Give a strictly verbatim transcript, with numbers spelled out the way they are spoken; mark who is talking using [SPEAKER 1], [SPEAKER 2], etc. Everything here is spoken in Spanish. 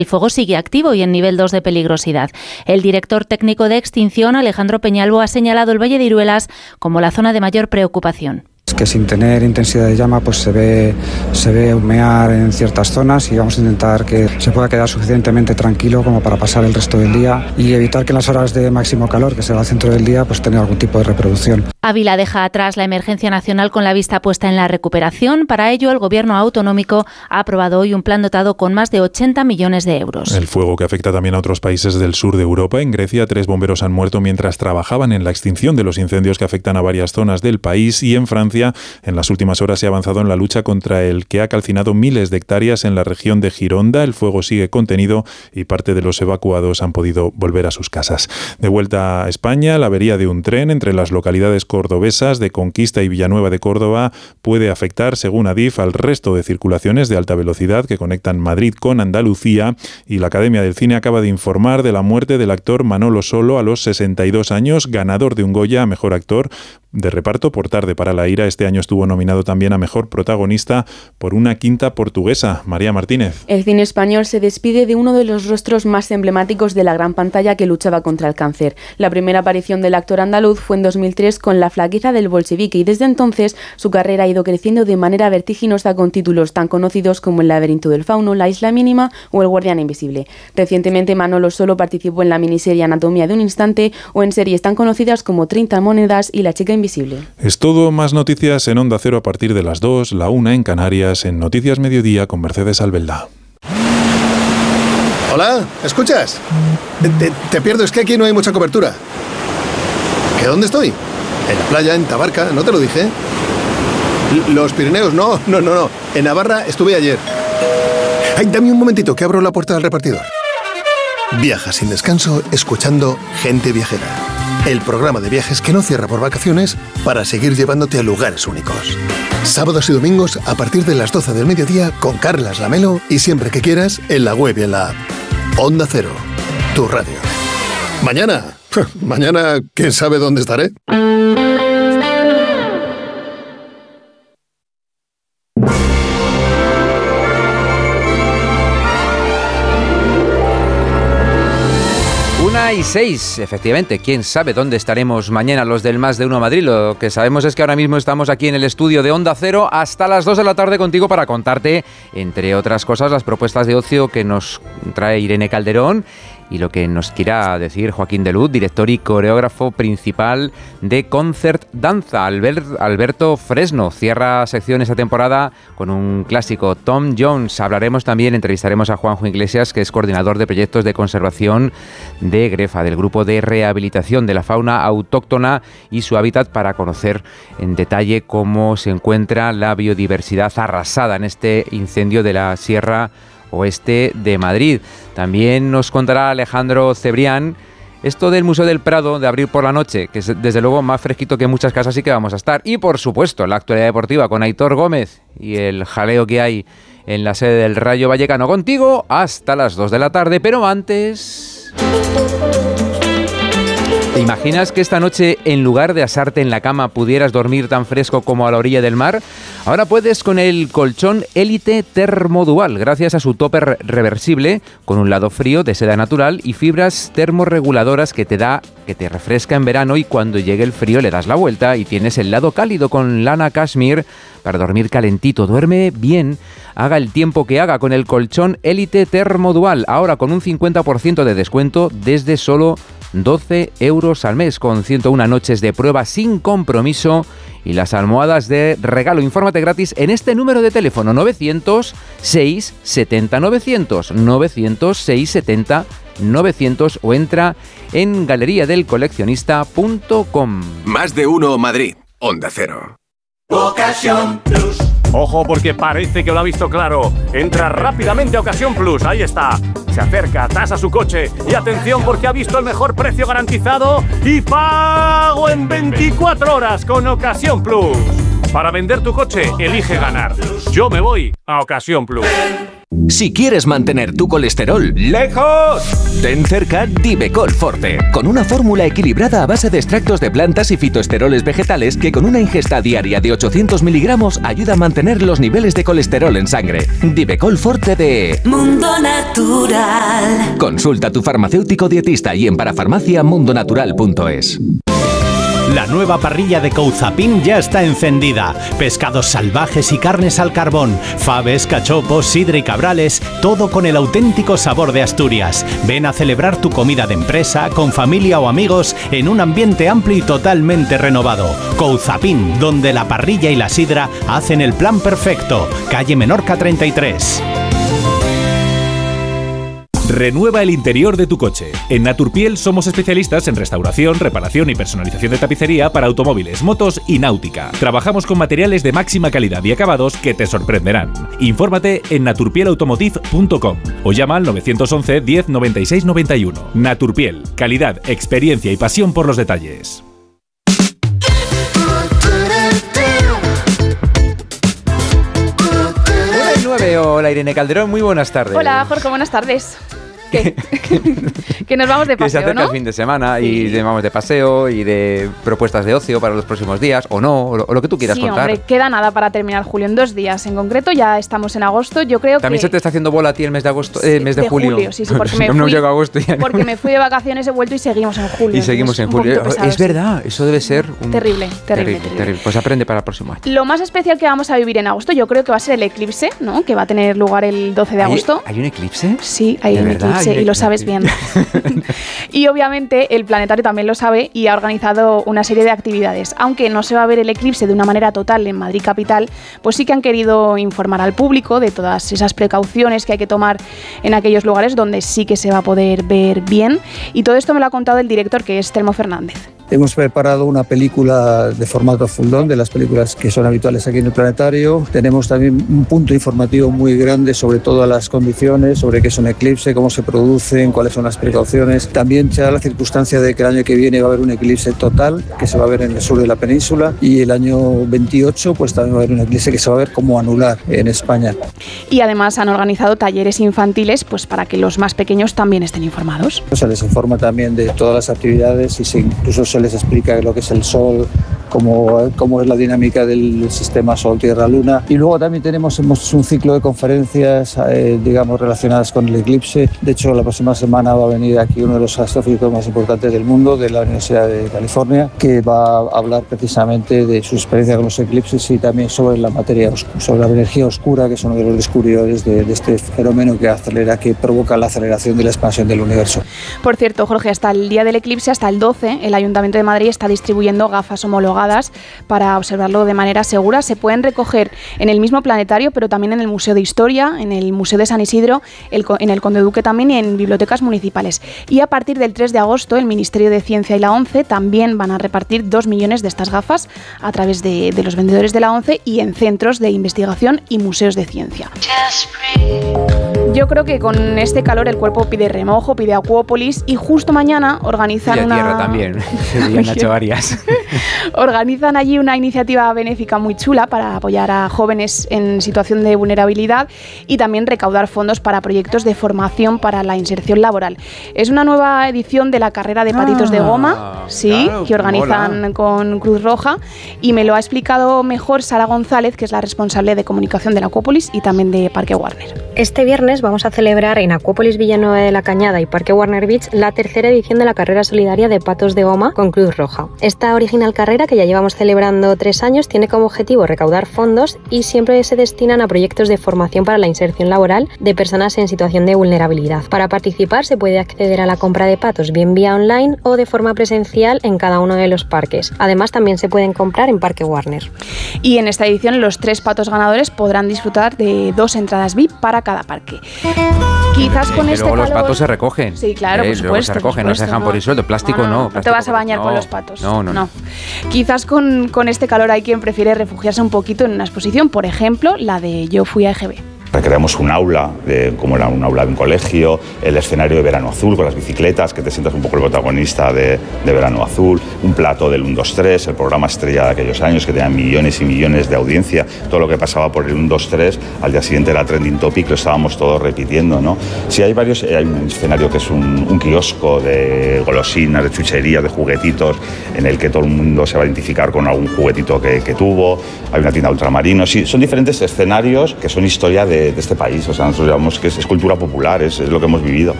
[SPEAKER 1] El fuego sigue activo y en nivel dos de peligrosidad. El director técnico de extinción, Alejandro Peñalbo, ha señalado el Valle de Iruelas como la zona de mayor preocupación.
[SPEAKER 2] Es que sin tener intensidad de llama pues se ve, se ve humear en ciertas zonas y vamos a intentar que se pueda quedar suficientemente tranquilo como para pasar el resto del día y evitar que en las horas de máximo calor, que será el centro del día, pues tener algún tipo de reproducción.
[SPEAKER 1] Ávila deja atrás la emergencia nacional con la vista puesta en la recuperación. Para ello, el gobierno autonómico ha aprobado hoy un plan dotado con más de ochenta millones de euros.
[SPEAKER 3] El fuego que afecta también a otros países del sur de Europa. En Grecia, tres bomberos han muerto mientras trabajaban en la extinción de los incendios que afectan a varias zonas del país. Y en Francia, en las últimas horas se ha avanzado en la lucha contra el que ha calcinado miles de hectáreas en la región de Gironda. El fuego sigue contenido y parte de los evacuados han podido volver a sus casas. De vuelta a España, la avería de un tren entre las localidades cordobesas de Conquista y Villanueva de Córdoba puede afectar, según Adif, al resto de circulaciones de alta velocidad que conectan Madrid con Andalucía. Y la Academia del Cine acaba de informar de la muerte del actor Manolo Solo a los sesenta y dos años, ganador de un Goya a Mejor Actor de Reparto por Tarde para la Ira. Este año estuvo nominado también a Mejor Protagonista por Una quinta portuguesa. María Martínez.
[SPEAKER 4] El cine español se despide de uno de los rostros más emblemáticos de la gran pantalla que luchaba contra el cáncer. La primera aparición del actor andaluz fue en dos mil tres con La flaqueza del bolchevique y desde entonces su carrera ha ido creciendo de manera vertiginosa con títulos tan conocidos como El laberinto del fauno, La isla mínima o El guardián invisible. Recientemente Manolo Solo participó en la miniserie Anatomía de un instante o en series tan conocidas como treinta monedas y La chica invisible.
[SPEAKER 3] Es todo. Más noticias en Onda Cero a partir de las dos, la una en Canarias, en Noticias Mediodía con Mercedes Albelda.
[SPEAKER 5] Hola, ¿escuchas? Te, te pierdo, es que aquí no hay mucha cobertura. ¿Que dónde estoy? En la playa, en Tabarca, ¿no te lo dije? Los Pirineos, no, no, no, no. En Navarra estuve ayer. Ay, dame un momentito que abro la puerta del repartidor. Viaja sin descanso escuchando Gente Viajera, el programa de viajes que no cierra por vacaciones para seguir llevándote a lugares únicos. Sábados y domingos a partir de las doce del mediodía con Carlas Lamelo y siempre que quieras en la web y en la app. Onda Cero, tu radio. Mañana, mañana, ¿quién sabe dónde estaré?
[SPEAKER 6] Y seis, efectivamente, quién sabe dónde estaremos mañana los del Más de Uno Madrid. Lo que sabemos es que ahora mismo estamos aquí en el estudio de Onda Cero hasta las dos de la tarde contigo para contarte, entre otras cosas, las propuestas de ocio que nos trae Irene Calderón y lo que nos quiera decir Joaquín de Luz, director y coreógrafo principal de Concert Danza. Albert, Alberto Fresno cierra sección esta temporada con un clásico, Tom Jones. Hablaremos también, entrevistaremos a Juanjo Iglesias, que es coordinador de proyectos de conservación de GREFA, del Grupo de Rehabilitación de la Fauna Autóctona y su hábitat, para conocer en detalle cómo se encuentra la biodiversidad arrasada en este incendio de la Sierra Oeste de Madrid. También nos contará Alejandro Cebrián esto del Museo del Prado de abrir por la noche, que es desde luego más fresquito que muchas casas, sí que vamos a estar. Y por supuesto la actualidad deportiva con Aitor Gómez y el jaleo que hay en la sede del Rayo Vallecano. Contigo hasta las dos de la tarde, pero antes... ¿Te imaginas que esta noche, en lugar de asarte en la cama, pudieras dormir tan fresco como a la orilla del mar? Ahora puedes con el colchón Elite Thermodual, gracias a su topper reversible, con un lado frío de seda natural y fibras termorreguladoras que te da, que te refresca en verano, y cuando llegue el frío le das la vuelta y tienes el lado cálido con lana cashmere para dormir calentito. Duerme bien, haga el tiempo que haga, con el colchón Elite Thermodual, ahora con un cincuenta por ciento de descuento desde solo doce euros al mes, con ciento una noches de prueba sin compromiso y las almohadas de regalo. Infórmate gratis en este número de teléfono, novecientos seis setenta novecientos, novecientos seis setenta novecientos, o entra en galería del coleccionista punto com.
[SPEAKER 7] Más de Uno Madrid, Onda Cero.
[SPEAKER 8] Ocasión Plus. Ojo, porque parece que lo ha visto claro. Entra rápidamente a Ocasión Plus, ahí está. Se acerca, tasa su coche y atención, porque ha visto el mejor precio garantizado y pago en veinticuatro horas con Ocasión Plus. Para vender tu coche, elige ganar. Yo me voy a Ocasión Plus.
[SPEAKER 9] Si quieres mantener tu colesterol lejos, ten cerca Divecol Forte, con una fórmula equilibrada a base de extractos de plantas y fitoesteroles vegetales que con una ingesta diaria de ochocientos miligramos ayuda a mantener los niveles de colesterol en sangre. Divecol Forte de
[SPEAKER 10] Mundo Natural.
[SPEAKER 9] Consulta a tu farmacéutico dietista y en parafarmacia mundonatural punto es.
[SPEAKER 11] La nueva parrilla de Couzapin ya está encendida. Pescados salvajes y carnes al carbón, faves, cachopos, sidra y cabrales, todo con el auténtico sabor de Asturias. Ven a celebrar tu comida de empresa, con familia o amigos, en un ambiente amplio y totalmente renovado. Couzapin, donde la parrilla y la sidra hacen el plan perfecto. Calle Menorca treinta y tres.
[SPEAKER 12] Renueva el interior de tu coche. En Naturpiel somos especialistas en restauración, reparación y personalización de tapicería para automóviles, motos y náutica. Trabajamos con materiales de máxima calidad y acabados que te sorprenderán. Infórmate en naturpiel automotive punto com o llama al nueve once diez noventa y seis noventa y uno. Naturpiel, calidad, experiencia y pasión por los detalles.
[SPEAKER 6] Hola Irene Calderón, muy buenas tardes.
[SPEAKER 13] Hola Jorge, buenas tardes. ¿Qué? Que nos vamos de paseo,
[SPEAKER 6] que se acerca
[SPEAKER 13] ¿no?
[SPEAKER 6] el fin de semana
[SPEAKER 13] Sí.
[SPEAKER 6] y nos vamos de paseo y de propuestas de ocio para los próximos días, o no, o lo, o lo que tú quieras
[SPEAKER 13] sí,
[SPEAKER 6] contar.
[SPEAKER 13] Hombre, queda nada para terminar julio, en dos días en concreto, ya estamos en agosto, yo creo
[SPEAKER 6] También
[SPEAKER 13] que...
[SPEAKER 6] se te está haciendo bola a ti el mes de agosto, eh,
[SPEAKER 13] Sí,
[SPEAKER 6] mes de,
[SPEAKER 13] de
[SPEAKER 6] julio.
[SPEAKER 13] julio, sí, sí, porque me
[SPEAKER 6] no
[SPEAKER 13] fui-
[SPEAKER 6] llega agosto ya. no.
[SPEAKER 13] Porque me fui de vacaciones, he vuelto y seguimos en julio.
[SPEAKER 6] Y seguimos
[SPEAKER 13] Es
[SPEAKER 6] en
[SPEAKER 13] un
[SPEAKER 6] julio.
[SPEAKER 13] poquito pesado,
[SPEAKER 6] Es
[SPEAKER 13] sí.
[SPEAKER 6] verdad, eso debe ser un...
[SPEAKER 13] Terrible, terrible, terrible.
[SPEAKER 6] Pues aprende para el próximo año.
[SPEAKER 13] Lo más especial que vamos a vivir en agosto, yo creo que va a ser el eclipse, ¿no? Que va a tener lugar el doce de
[SPEAKER 6] ¿Hay-
[SPEAKER 13] agosto.
[SPEAKER 6] ¿Hay un eclipse?
[SPEAKER 13] Sí, hay
[SPEAKER 6] ¿De
[SPEAKER 13] un
[SPEAKER 6] verdad?
[SPEAKER 13] eclipse
[SPEAKER 6] Hay-
[SPEAKER 13] y lo sabes bien. Y obviamente el planetario también lo sabe y ha organizado una serie de actividades. Aunque no se va a ver el eclipse de una manera total en Madrid capital, pues sí que han querido informar al público de todas esas precauciones que hay que tomar en aquellos lugares donde sí que se va a poder ver bien. Y todo esto me lo ha contado el director, que es Telmo Fernández.
[SPEAKER 14] Hemos preparado una película de formato full dome, de las películas que son habituales aquí en el planetario. Tenemos también un punto informativo muy grande sobre todas las condiciones, sobre qué es un eclipse, cómo se producen, cuáles son las precauciones. También se da la circunstancia de que el año que viene va a haber un eclipse total, que se va a ver en el sur de la península, y el año veintiocho pues también va a haber un eclipse que se va a ver como anular en España.
[SPEAKER 13] Y además han organizado talleres infantiles pues para que los más pequeños también estén informados.
[SPEAKER 14] Se les informa también de todas las actividades y se, incluso se les explica lo que es el sol, cómo, cómo es la dinámica del sistema Sol-Tierra-Luna. Y luego también tenemos hemos un ciclo de conferencias, eh, digamos, relacionadas con el eclipse. De hecho, la próxima semana va a venir aquí uno de los astrofísicos más importantes del mundo, de la Universidad de California, que va a hablar precisamente de su experiencia con los eclipses y también sobre la materia oscura, sobre la energía oscura, que es uno de los descubridores de, de este fenómeno que acelera, que provoca la aceleración de la expansión del universo.
[SPEAKER 13] Por cierto, Jorge, hasta el día del eclipse, hasta el doce, el Ayuntamiento de Madrid está distribuyendo gafas homologadas para observarlo de manera segura. Se pueden recoger en el mismo planetario, pero también en el Museo de Historia, en el Museo de San Isidro, el, en el Conde Duque también y en bibliotecas municipales. Y a partir del tres de agosto, el Ministerio de Ciencia y la ONCE también van a repartir dos millones de estas gafas a través de, de los vendedores de la ONCE y en centros de investigación y museos de ciencia. Yo creo que con este calor el cuerpo pide remojo, pide Acuópolis y justo mañana organizan
[SPEAKER 6] Y a
[SPEAKER 13] una...
[SPEAKER 6] tierra también. Ya han hecho varias.
[SPEAKER 13] Organizan allí una iniciativa benéfica muy chula para apoyar a jóvenes en situación de vulnerabilidad y también recaudar fondos para proyectos de formación para la inserción laboral. Es una nueva edición de la carrera de patitos
[SPEAKER 6] Ah,
[SPEAKER 13] de goma, sí,
[SPEAKER 6] claro,
[SPEAKER 13] que organizan
[SPEAKER 6] mola.
[SPEAKER 13] con Cruz Roja y me lo ha explicado mejor Sara González, que es la responsable de comunicación de la Acuópolis y también de Parque Warner.
[SPEAKER 15] Este viernes vamos a celebrar en Acuópolis Villanueva de la Cañada y Parque Warner Beach la tercera edición de la carrera solidaria de patos de goma con Cruz Roja. Esta original carrera, que ya llevamos celebrando tres años, tiene como objetivo recaudar fondos y siempre se destinan a proyectos de formación para la inserción laboral de personas en situación de vulnerabilidad. Para participar se puede acceder a la compra de patos bien vía online o de forma presencial en cada uno de los parques. Además, también se pueden comprar en Parque Warner.
[SPEAKER 13] Y en esta edición los tres patos ganadores podrán disfrutar de dos entradas V I P para cada parque. Quizás con
[SPEAKER 6] que
[SPEAKER 13] este
[SPEAKER 6] luego los
[SPEAKER 13] calor...
[SPEAKER 6] patos se recogen.
[SPEAKER 13] Sí, claro,
[SPEAKER 6] Eh,
[SPEAKER 13] por
[SPEAKER 6] luego
[SPEAKER 13] supuesto.
[SPEAKER 6] se recogen,
[SPEAKER 13] por
[SPEAKER 6] no se
[SPEAKER 13] supuesto,
[SPEAKER 6] dejan por el suelo. Plástico
[SPEAKER 13] no, no,
[SPEAKER 6] no.
[SPEAKER 13] no te
[SPEAKER 6] plástico
[SPEAKER 13] vas a bañar
[SPEAKER 6] no.
[SPEAKER 13] con los patos.
[SPEAKER 6] No, no, no.
[SPEAKER 13] Quizás con, con este calor hay quien prefiere refugiarse un poquito en una exposición, por ejemplo, la de Yo fui a E G B.
[SPEAKER 16] recreamos un aula, de, como era un aula de un colegio, el escenario de Verano Azul con las bicicletas, que te sientas un poco el protagonista de, de Verano Azul, un plato del uno dos tres, el programa estrella de aquellos años que tenían millones y millones de audiencia, todo lo que pasaba por el uno dos tres, al día siguiente era trending topic, lo estábamos todos repitiendo, ¿no? Sí, hay varios, hay un escenario que es un, un kiosco de golosinas, de chucherías, de juguetitos, en el que todo el mundo se va a identificar con algún juguetito que, que tuvo, hay una tienda de ultramarinos, sí, son diferentes escenarios que son historia de, de este país, o sea, nosotros llamamos que es, es cultura popular, es, es lo que hemos vivido.